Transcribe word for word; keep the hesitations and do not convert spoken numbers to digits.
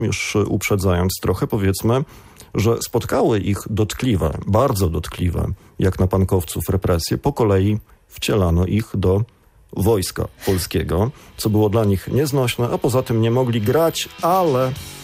już uprzedzając trochę, powiedzmy, że spotkały ich dotkliwe, bardzo dotkliwe, jak na pankowców, represje. Po kolei wcielano ich do wojska polskiego, co było dla nich nieznośne, a poza tym nie mogli grać, ale